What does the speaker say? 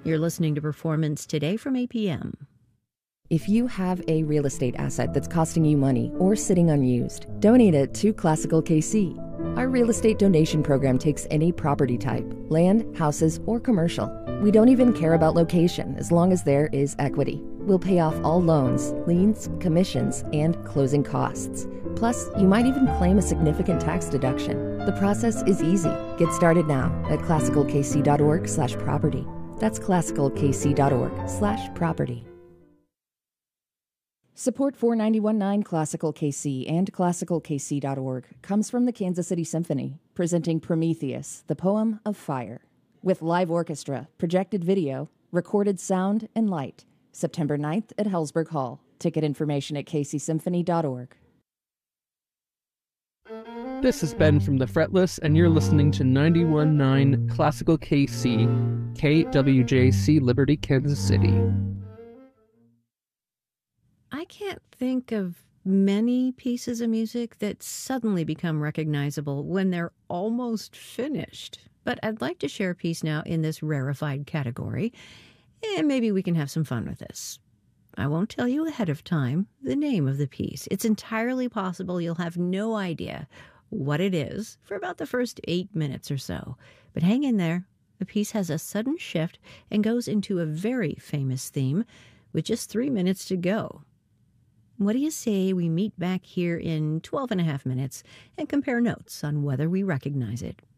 You're listening to Performance Today from APM. If you have a real estate asset that's costing you money or sitting unused, donate it to Classical KC. Our real estate donation program takes any property type, land, houses, or commercial. We don't even care about location as long as there is equity. We'll pay off all loans, liens, commissions, and closing costs. Plus, you might even claim a significant tax deduction. The process is easy. Get started now at classicalkc.org/property. That's classicalkc.org/property. Support for 91.9 Classical KC and classicalkc.org comes from the Kansas City Symphony, presenting Prometheus, the Poem of Fire. With live orchestra, projected video, recorded sound, and light. September 9th at Hellsberg Hall. Ticket information at kcsymphony.org. This is Ben from The Fretless, and you're listening to 91.9 Classical KC, KWJC Liberty, Kansas City. I can't think of many pieces of music that suddenly become recognizable when they're almost finished. But I'd like to share a piece now in this rarefied category, and maybe we can have some fun with this. I won't tell you ahead of time the name of the piece. It's entirely possible you'll have no idea what it is for about the first 8 minutes or so. But hang in there. The piece has a sudden shift and goes into a very famous theme with just 3 minutes to go. What do you say we meet back here in 12 and a half minutes and compare notes on whether we recognize it?